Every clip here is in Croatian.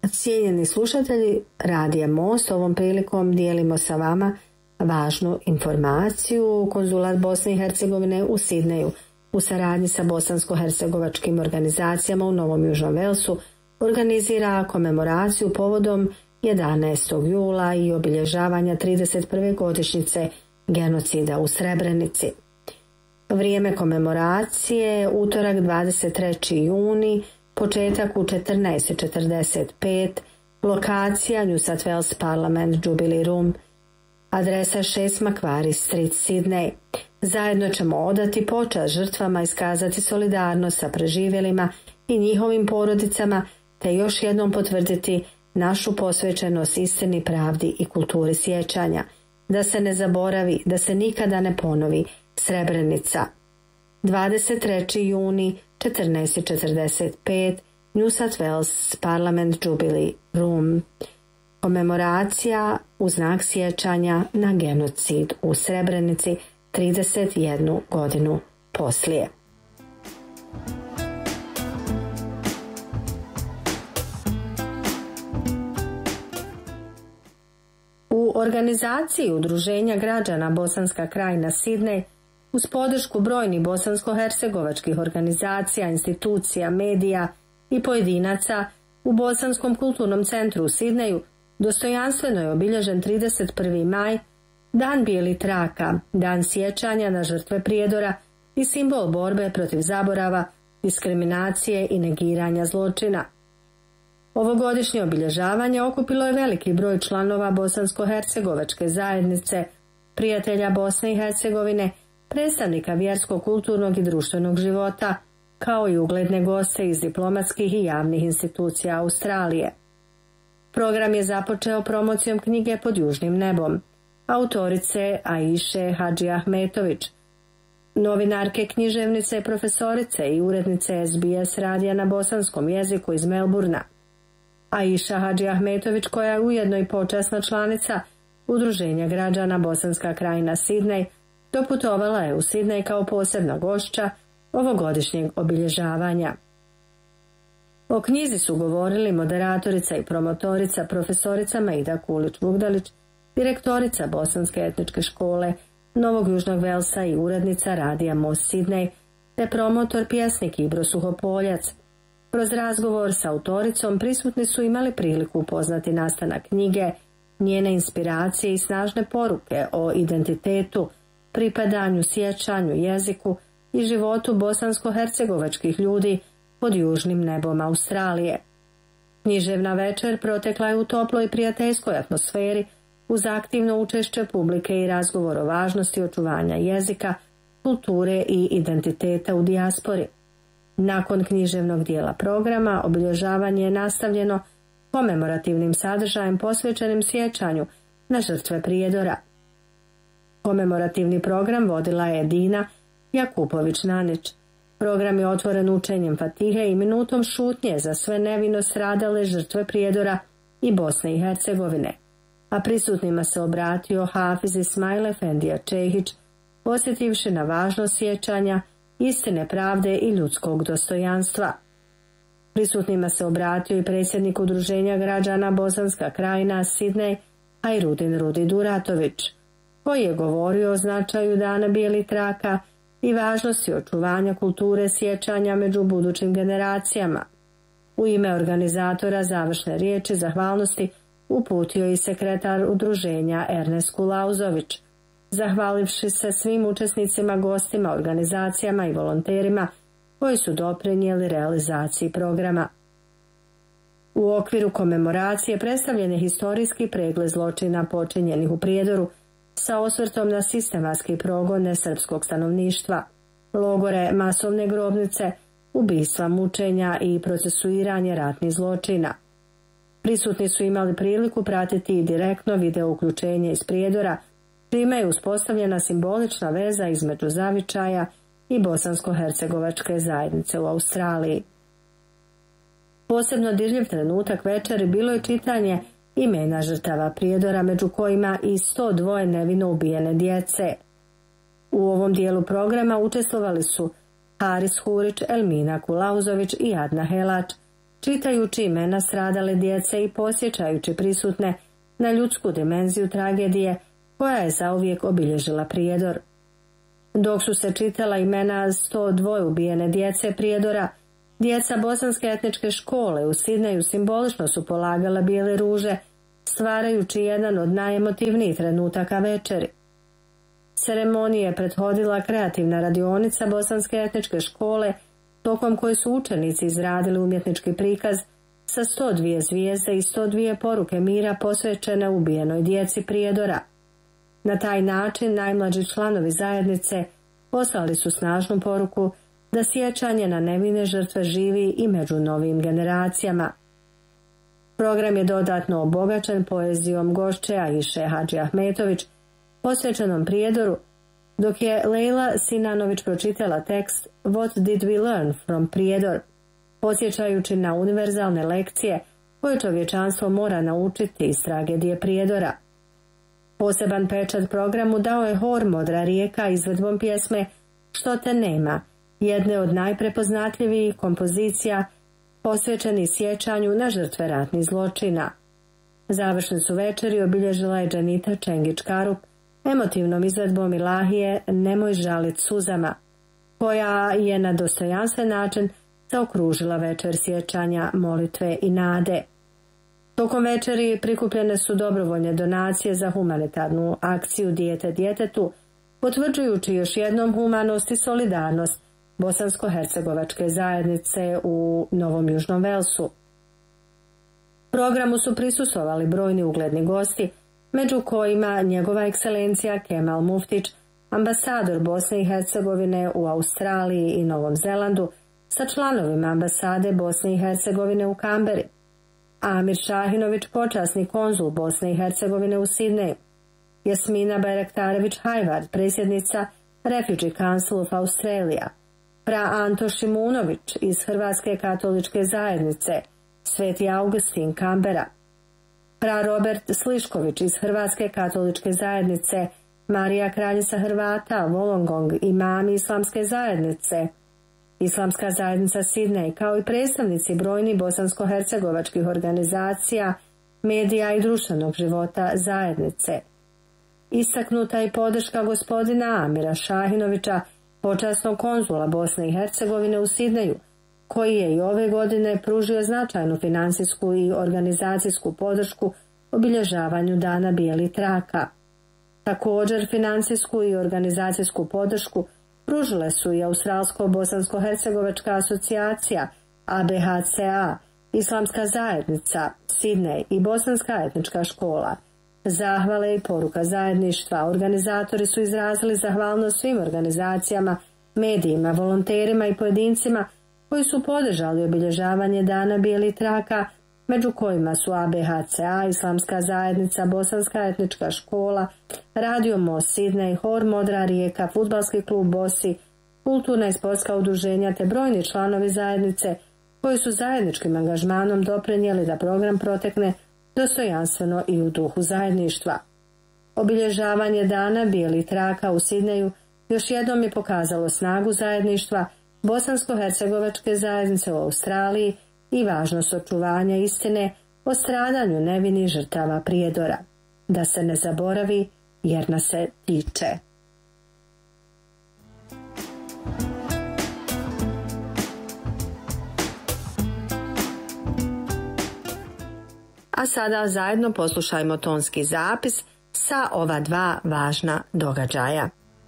Cijenjeni slušatelji Radija Most, ovom prilikom dijelimo sa vama važnu informaciju. Konzulat Bosne i Hercegovine u Sidneju u saradnji sa bosansko-hercegovačkim organizacijama u Novom Južnom Velsu organizira komemoraciju povodom 11. jula i obilježavanja 31. godišnjice genocida u Srebrenici. Vrijeme komemoracije utorak 23. juni, početak u 14:45, lokacija New South Wales Parliament Jubilee Room, adresa 6 Macquarie Street, Sydney. Zajedno ćemo odati počast žrtvama, iskazati solidarnost sa preživjelima i njihovim porodicama, te još jednom potvrditi našu posvećenost istini, pravdi i kulturi sjećanja. Da se ne zaboravi, da se nikada ne ponovi Srebrenica. 23. juni, 14:45, New South Wales Parliament Jubilee Room. Komemoracija u znak sjećanja na genocid u Srebrenici 31 godinu poslije. U organizaciji Udruženja građana Bosanska krajina Sidnej, uz podršku brojnih bosansko-hercegovačkih organizacija, institucija, medija i pojedinaca, u Bosanskom kulturnom centru u Sidneju dostojanstveno je obilježen 31. maj, Dan bijelih traka, dan sjećanja na žrtve prijedora i simbol borbe protiv zaborava, diskriminacije i negiranja zločina. Ovogodišnje obilježavanje okupilo je veliki broj članova bosansko-hercegovačke zajednice, prijatelja Bosne i Hercegovine, predstavnika vjerskog, kulturnog i društvenog života, kao i ugledne goste iz diplomatskih i javnih institucija Australije. Program je započeo promocijom knjige Pod južnim nebom, autorice Aiše Hadži Ahmetović, novinarke, književnice, profesorice i urednice SBS radija na bosanskom jeziku iz Melburna. Aiša Hadži Ahmetović, koja je ujedno i počasna članica Udruženja građana Bosanska krajina Sidnej, doputovala je u Sidnej kao posebna gošća ovogodišnjeg obilježavanja. O knjizi su govorili moderatorica i promotorica profesorica Maida Kulić-Vugdalić, direktorica Bosanske etničke škole Novog Južnog Velsa i urednica radija Most Sidnej, te promotor pjesnik Ibro Suhopoljac. Kroz razgovor sa autoricom prisutni su imali priliku upoznati nastanak knjige, njene inspiracije i snažne poruke o identitetu, pripadanju, sjećanju, jeziku i životu bosansko-hercegovačkih ljudi pod južnim nebom Australije. Književna večer protekla je u toploj i prijateljskoj atmosferi uz aktivno učešće publike i razgovor o važnosti očuvanja jezika, kulture i identiteta u dijaspori. Nakon književnog dijela programa obilježavanje je nastavljeno komemorativnim sadržajem posvećenim sjećanju na žrtve prijedora. Komemorativni program vodila je Dina Jakupović-Nanić. Program je otvoren učenjem Fatihe i minutom šutnje za sve nevino stradale žrtve prijedora i Bosne i Hercegovine, a prisutnima se obratio Hafiz Ismail Efendija Čehić, posjetivši na važnost sjećanja, istine, pravde i ljudskog dostojanstva. Prisutnima se obratio i predsjednik Udruženja građana Bosanska krajina Sidnej, Ajrudin Rudi Duratović, koji je govorio o značaju Dana bijelih traka i važnosti očuvanja kulture sjećanja među budućim generacijama. U ime organizatora završne riječi zahvalnosti uputio i sekretar udruženja Ernest Kulauzović, zahvalivši se svim učesnicima, gostima, organizacijama i volonterima koji su doprinijeli realizaciji programa. U okviru komemoracije predstavljen je historijski pregled zločina počinjenih u prijedoru sa osvrtom na sistematski progon nesrpskog stanovništva, logore, masovne grobnice, ubistva, mučenja i procesuiranje ratnih zločina. Prisutni su imali priliku pratiti i direktno video uključenje iz prijedora, čime je uspostavljena simbolična veza između zavičaja i bosansko-hercegovačke zajednice u Australiji. Posebno dirljiv trenutak večeri bilo je čitanje imena žrtava prijedora, među kojima i 102 nevino ubijene djece. U ovom dijelu programa učestvovali su Haris Hurić, Elmina Kulauzović i Adna Helač, čitajući imena stradale djece i podsjećajući prisutne na ljudsku dimenziju tragedije koja je zauvijek obilježila Prijedor. Dok su se čitala imena 102 ubijene djece Prijedora, djeca bosanske etničke škole u Sidneju simbolično su polagala bijele ruže, stvarajući jedan od najemotivnijih trenutaka večeri. Ceremonije je prethodila kreativna radionica bosanske etničke škole, tokom koje su učenici izradili umjetnički prikaz sa 102 zvijezde i 102 poruke mira posvećene ubijenoj djeci Prijedora. Na taj način najmlađi članovi zajednice poslali su snažnu poruku da sjećanje na nevine žrtve živi i među novim generacijama. Program je dodatno obogaćen poezijom gošće Aiše Hadži Ahmetović, posvećenom Prijedoru, dok je Lejla Sinanović pročitala tekst What did we learn from Prijedor, podsjećajući na univerzalne lekcije koje čovječanstvo mora naučiti iz tragedije Prijedora. Poseban pečat programu dao je hor Modra rijeka izvedbom pjesme Što te nema, jedne od najprepoznatljivijih kompozicija posvećeni sjećanju na žrtve ratnih zločina. Završne su večeri obilježila je Džanita Čengić-Karup emotivnom izvedbom Ilahije Nemoj žalit suzama, koja je na dostojanstven način zaokružila večer sjećanja, molitve i nade. Tokom večeri prikupljene su dobrovoljne donacije za humanitarnu akciju Dijete djetetu, potvrđujući još jednom humanost i solidarnost bosansko-hercegovačke zajednice u Novom Južnom Velsu. Programu su prisustvovali brojni ugledni gosti, među kojima njegova ekscelencija Kemal Muftić, ambasador Bosne i Hercegovine u Australiji i Novom Zelandu, sa članovima ambasade Bosne i Hercegovine u Kamberi, Amir Šahinović, počasni konzul Bosne i Hercegovine u Sidneju, Jasmina Bayraktarević-Hajvard, predsjednica Refugee Council of Australia, Fra Anto Šimunović iz Hrvatske katoličke zajednice, Sveti Augustin, Kambera, Fra Robert Slišković iz Hrvatske katoličke zajednice, Marija kraljica Hrvata, Wollongong, imami islamske zajednice, Islamska zajednica Sidnej, kao i predstavnici brojnih bosansko-hercegovačkih organizacija, medija i društvenog života zajednice. Istaknuta je podrška gospodina Amira Šahinovića, počasnog konzula Bosne i Hercegovine u Sidneju, koji je i ove godine pružio značajnu finansijsku i organizacijsku podršku obilježavanju Dana bijelih traka. Također financijsku i organizacijsku podršku pružile su i Australsko-bosansko-hercegovačka asocijacija ABHCA, Islamska zajednica Sidnej i Bosanska etnička škola. Zahvale i poruka zajedništva organizatori su izrazili zahvalnost svim organizacijama, medijima, volonterima i pojedincima koji su podržali obilježavanje Dana bijelih traka, među kojima su ABHCA, Islamska zajednica, Bosanska etnička škola, Radio Most Sidnej, hor Modra rijeka, Fudbalski klub Bosi, kulturna i sportska udruženja te brojni članovi zajednice koji su zajedničkim angažmanom doprinijeli da program protekne dostojanstveno i u duhu zajedništva. Obilježavanje Dana bijelih traka u Sidneju još jednom je pokazalo snagu zajedništva bosansko-hercegovačke zajednice u Australiji i važnost očuvanja istine o stradanju nevinih žrtava Prijedora. Da se ne zaboravi, jer nas se tiče. A sada zajedno poslušajmo tonski zapis sa ova dva važna događaja.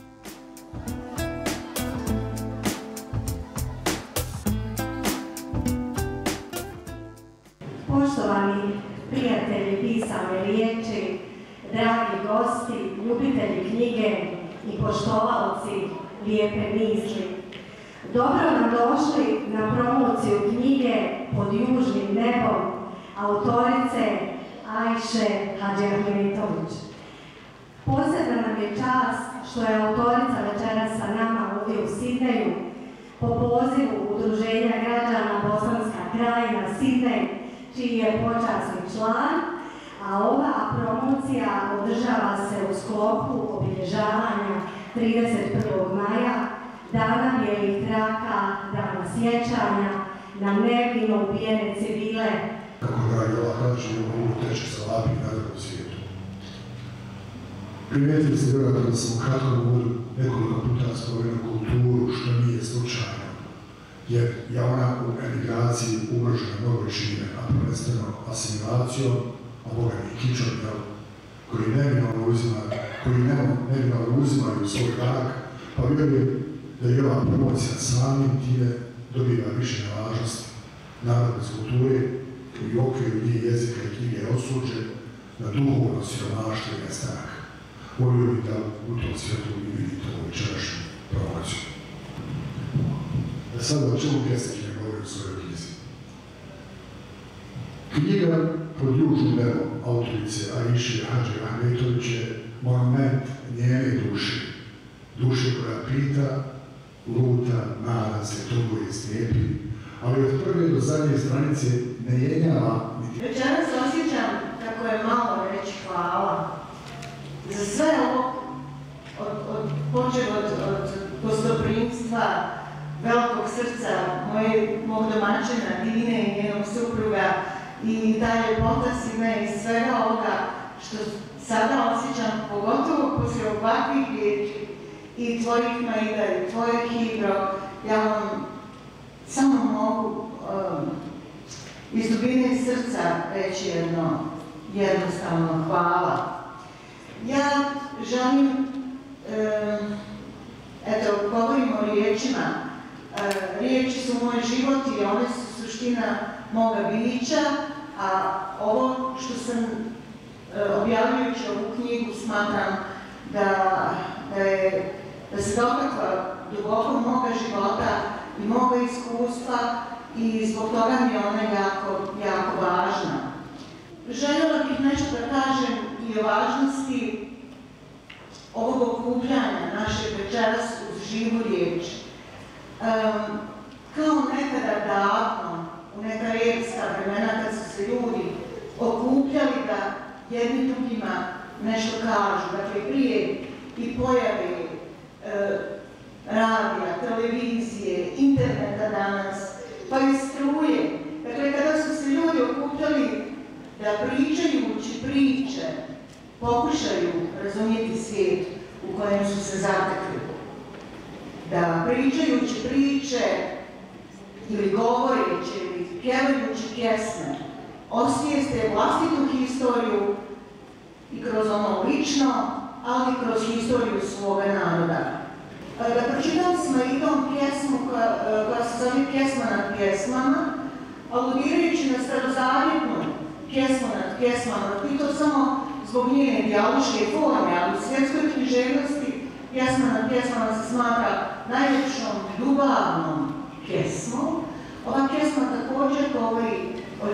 Poštovani prijatelji pisane riječi, dragi gosti, ljubitelji knjige i poštovalci lijepe misli, dobro nam došli na promociju knjige Pod južnim nebom autorice Aiše Hadži Ahmetović. Posebna nam je čast što je autorica večeras sa nama ovdje u Sidneju po pozivu Udruženja građana Bosanska krajina Sidnej, čiji je počasni član, a ova promocija održava se u sklopu obilježavanja 31. maja, Dana bijelih traka, Dana sjećanja na nevino ubijene civile. Kako dragi ova krađe mogu teći sa lapi nadal u svijetu. Primijetili ste vjerojatno da sam u kratkom uvodu nekoliko puta spomenuo kulturu, što nije slučajno, jer je ona u emigraciji ugrožena mnogo čime, a prvenstveno asimilacijom, a boga i kičom, koji neminovno uzimaju svoj rak, pa vjerujem da i ova promocija samim time dobiva više na važnosti. Narodne kulture i u okviru nje jezika i knjige je osuđen na duhovno siromaštvo i nestanak. Volio bih da u tom svijetu i vidite ovu večerašnju promociju. Sad o čemu Kesić ne govori u svojoj knjizi? Knjiga Pod južnim nebom autorice Aiše Hadži Ahmetović je monument njene duše. Duše koja pita, luta, nada se, tuguje, strijepi, ali od prve do zadnje stranice ne jenjava niti. Večeras osjećam kako je malo reći hvala za sve ovo, počeo od gostoprimstva, velikog srca mog domaćina Divine i njenog supruga i dalje potasine i svega ovoga što sada osjećam, pogotovo poslije ovakvih riječi i tvojih Maida i tvojih Hidro, ja vam samo mogu iz dubine srca reći jednostavno hvala. Ja želim, govorim o riječima. Riječi su moj život i one su suština moga bića, a ovo što sam objavljujući ovu knjigu smatram da se dotakla duboko moga života i moga iskustva i zbog toga mi je ona jako važna. Željela bih nešto da kažem i o važnosti ovog okupljanja naše večeras uz živu riječ. Kao nekada davno, u neka epska vremena kad su se ljudi okupljali da jedni drugima nešto kažu, dakle prije i pojave radija, televizije, interneta danas, pa i struje. Dakle, kada su se ljudi okupljali da pričajući priče pokušaju razumjeti svijet u kojem su se zatekli. Da pričajući priče ili govoreći ili pjevajući pjesme osvijeste vlastitu historiju i kroz ono lično, ali i kroz historiju svoga naroda. Da pročitam s Maidom pjesmu koja se zove Pjesma nad pjesmama, aludirajući na starozavjetnu Pjesmu nad pjesmama, i to samo zbog njene dijaloške forme, ali u svjetskoj književnosti Pjesma nad pjesmama se smatra najljepšom ljubavnom pjesmom. Ova pjesma također govori o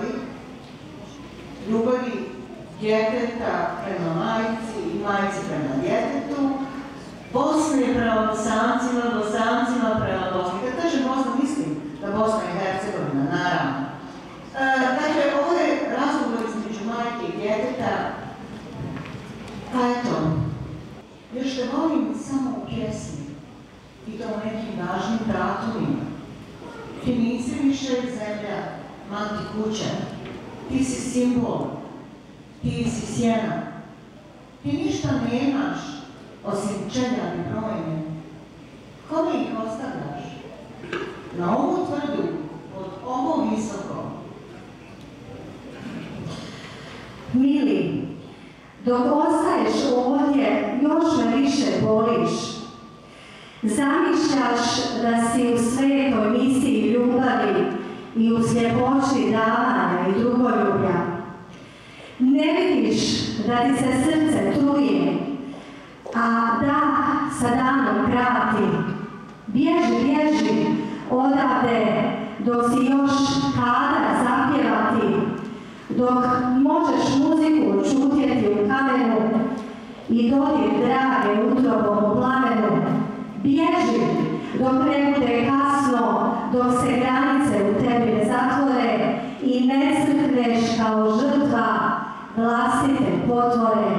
ljubavi djeteta prema majci i majci prema djetetu, Bosne prema Bosancima, Bosancima prema Bosni. Kad kažem Bosna, mislim da Bosna i Hercegovina, naravno. Dakle, ovo je razgovor između majke i djeteta. Pa eto, još te volim samo u pjesmi i to u nekim važnim datumima. Ti nisi više zemlja, mati kuća. Ti si simbol, ti si sjena. Ti ništa nemaš osim čeljani brojne. Kome ih ostavljaš? Na ovu tvrdu, od ovo visoko. Mili, dok ostaješ ovdje, još me više boliš. Zamišljaš da si u svetoj misiji ljubavi i u sljepoći davanja i drugoljublja. Ne vidiš da ti se srce truje, a dah sa danom krati. Bježi odavde dok si još kadar zapjevati, dok možeš muziku čutjeti u kamenu i dodir drage utrobom u plamenu. Bježi dok ne bude kasno, dok se granice u tebi ne zatvore i ne crkneš kao žrtva vlastite potvore.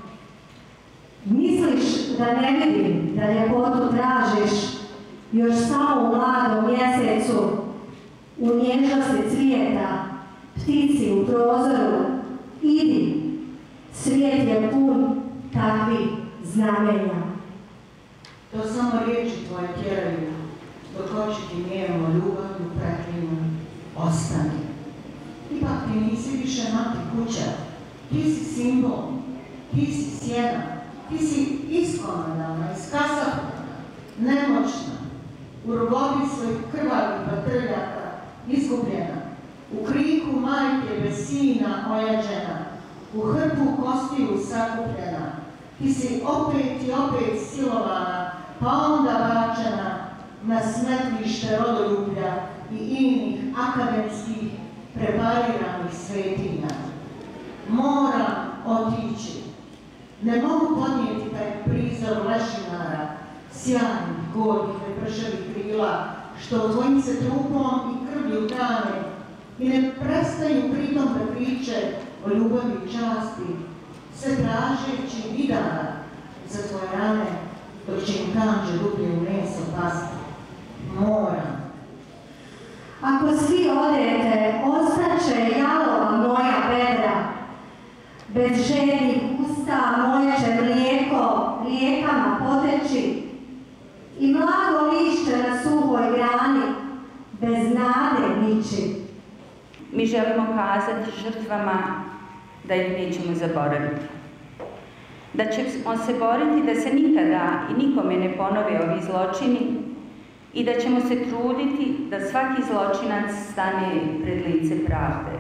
Misliš da ne vidim da ljepotu tražiš još samo u mladom mjesecu, u nježnosti cvijeta, ptici u prozoru, idi, svijet je pun takvih znamenja. To samo riječi tvoje tjeraju, dok oči ti njemo ljubavnu preklinu, ostani. Ipak ti nisi više mati kuća, ti si simbol, ti si sjena, ti si iskomandana, iskasapljena, nemoćna, u robobi svojih krvavih patrljaka, izgubljena, u kriku majke bez sina ojađena, u hrpu kostiju sakupljena, ti si opet i opet silovana, pa onda bačena na smetlište rodoljublja i inih akademskih prepariranih svetinja. Moram otići. Ne mogu podnijeti taj prizor lešinara, sjajnih, gornjih, nepršavih krila, što tvojim se trupom i krvlju hrane i ne prestaju pritom da priče o ljubavi i časti, sve tražeći vidara za tvoje rane, dok će im kanđe dublje u meso pasti. Moram. Ako svi odete, ostaće jalova moja bedra, bez željnih usta moje će mlijeko rijekama poteći i mlado lišće na suhoj grani, bez nade niči. Mi želimo kazati žrtvama da ih nećemo zaboraviti. Da ćemo se boriti da se nikada i nikome ne ponove ovi zločini i da ćemo se truditi da svaki zločinac stane pred lice pravde.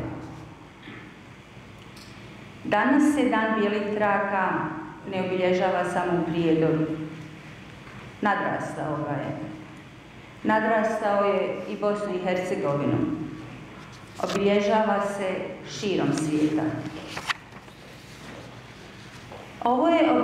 Danas se Dan bijelih traka ne obilježava samo u Prijedoru. Nadrastao ga je. Nadrastao je i Bosnu i Hercegovinu. Obilježava se širom svijeta. Ovo je